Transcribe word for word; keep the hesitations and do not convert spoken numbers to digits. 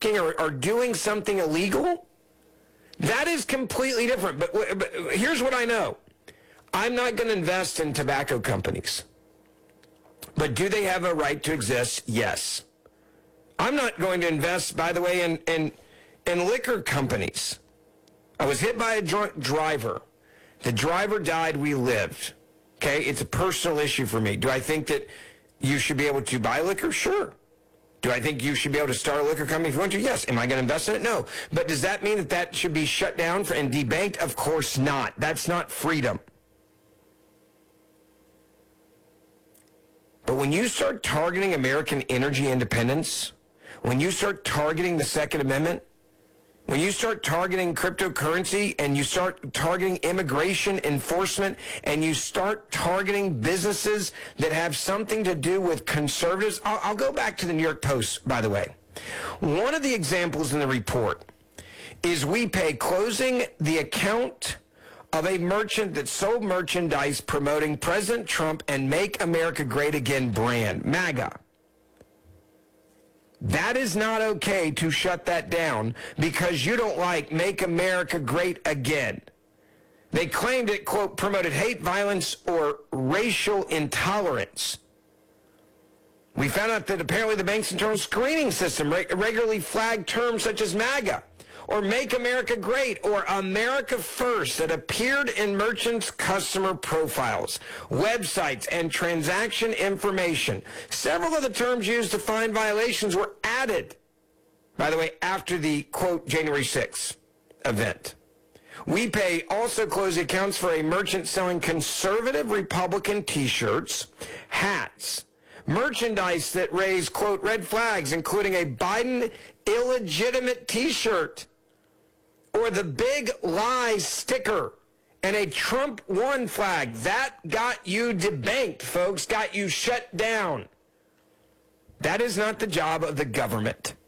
drinking or, or doing something illegal, that is completely different. But, but here's what I know. I'm not going to invest in tobacco companies. But do they have a right to exist? Yes. I'm not going to invest, by the way, in, in, in liquor companies. I was hit by a drunk driver. The driver died, we lived. Okay, it's a personal issue for me. Do I think that you should be able to buy liquor? Sure. Do I think you should be able to start a liquor company if you want to? Yes. Am I going to invest in it? No. But does that mean that that should be shut down for, and debanked? Of course not. That's not freedom. But when you start targeting American energy independence, when you start targeting the Second Amendment, when you start targeting cryptocurrency and you start targeting immigration enforcement and you start targeting businesses that have something to do with conservatives, I'll, I'll go back to the New York Post, by the way. One of the examples in the report is we pay closing the account of a merchant that sold merchandise promoting President Trump and Make America Great Again brand, MAGA. That is not okay to shut that down because you don't like Make America Great Again. They claimed it, quote, promoted hate, violence, or racial intolerance. We found out that apparently the bank's internal screening system regularly flagged terms such as MAGA or Make America Great or America First that appeared in merchants' customer profiles, websites, and transaction information. Several of the terms used to find violations were added, by the way, after the, quote, January sixth event. WePay also closed accounts for a merchant selling conservative Republican T-shirts, hats, merchandise that raised, quote, red flags, including a Biden illegitimate T-shirt, or the Big Lie sticker, and a Trump won flag. That got you debanked, folks, got you shut down. That is not the job of the government.